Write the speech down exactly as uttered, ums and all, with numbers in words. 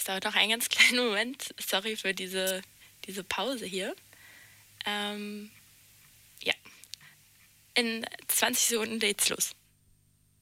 Es dauert noch einen ganz kleinen Moment. Sorry für diese, diese Pause hier. Ähm, ja, in zwanzig Sekunden geht's los.